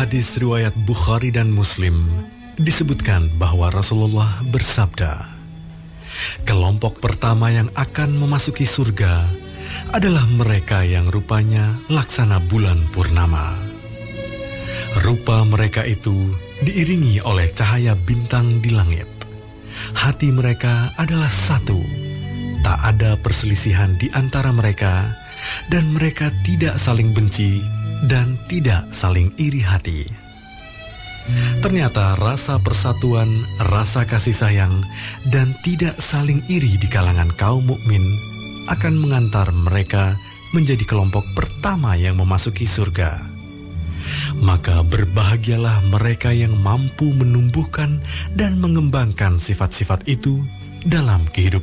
hadis riwayat Bukhari dan Muslim disebutkan bahwa Rasulullah bersabda, kelompok pertama yang akan memasuki surga adalah mereka yang rupanya laksana bulan purnama. Rupa mereka itu diiringi oleh cahaya bintang di langit. Hati mereka adalah satu, tak ada perselisihan di antara mereka, dan mereka tidak saling benci dan tidak saling iri hati. Ternyata rasa persatuan, rasa kasih sayang, dan tidak saling iri di kalangan kaum mukmin akan mengantar mereka menjadi kelompok pertama yang memasuki surga. Maka berbahagialah mereka yang mampu menumbuhkan dan mengembangkan sifat-sifat itu dalam kehidupan